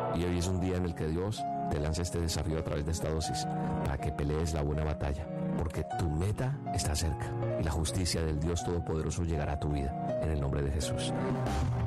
Y hoy es un día en el que Dios te lanza este desafío a través de esta dosis para que pelees la buena batalla, porque tu meta está cerca y la justicia del Dios Todopoderoso llegará a tu vida en el nombre de Jesús.